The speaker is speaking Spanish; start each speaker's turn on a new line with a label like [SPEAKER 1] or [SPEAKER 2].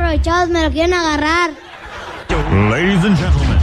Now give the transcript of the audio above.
[SPEAKER 1] aprovechados, me lo quieren agarrar.
[SPEAKER 2] Ladies and gentlemen,